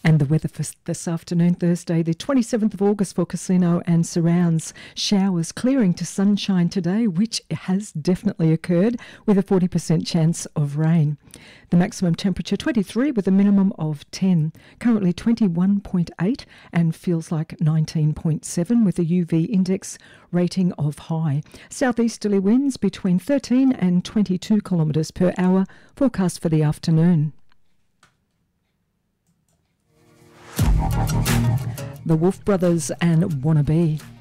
And the weather for this afternoon, Thursday, the 27th of August for Casino and surrounds. Showers clearing to sunshine today, which has definitely occurred, with a 40% chance of rain. The maximum temperature 23 with a minimum of 10. Currently 21.8 and feels like 19.7 with a UV index rating of high. Southeasterly winds between 13 and 22 kilometres per hour, forecast for the afternoon. The Wolf Brothers and Wannabe.